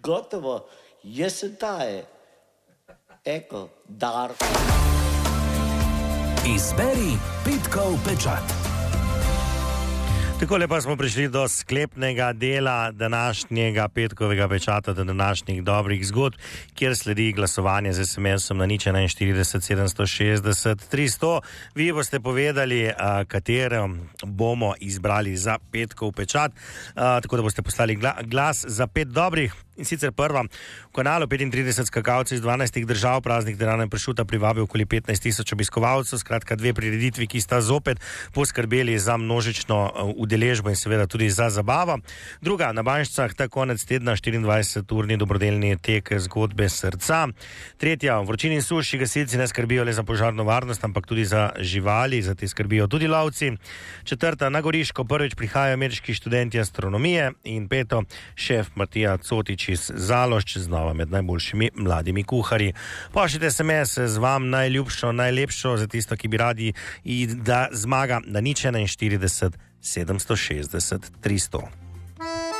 Gotovo, jaz sem ta, eko, Darko. Izberi petkov pečat. Takole pa smo prišli do sklepnega dela današnjega petkovega pečata, do današnjih dobrih zgodb, kjer sledi glasovanje z SMS-om na 041 760 300. Vi boste povedali, katero bomo izbrali za petkov pečat, tako da boste poslali glas za 5 dobrih. In sicer prva, v kanalu 35 skakalcev iz 12 držav praznik Drana in pršuta privabi okoli 15 000 obiskovalcev, skratka 2 prireditvi, ki sta zopet poskrbeli za množično udeležbo in seveda tudi za zabavo. Druga, na Banjšcah ta konec tedna 24-urni dobrodelni tek zgodbe srca. Tretja, v vročini in suši gasilci ne skrbijo le za požarno varnost, ampak tudi za živali, za te skrbijo tudi lovci. Četrta, na Goriško prvič prihajajo ameriški študenti astronomije. In peto, šef Matija Cotič iz Zalošč, znova med najboljšimi mladimi kuharji. Pošljite SMS z vam najlepšo za tisto, ki bi radi, da zmaga na 041 760 300.